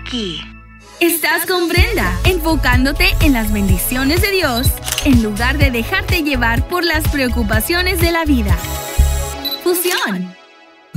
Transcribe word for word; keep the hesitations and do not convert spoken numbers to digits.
aquí. Estás con Brenda, enfocándote en las bendiciones de Dios, en lugar de dejarte llevar por las preocupaciones de la vida. Fusión.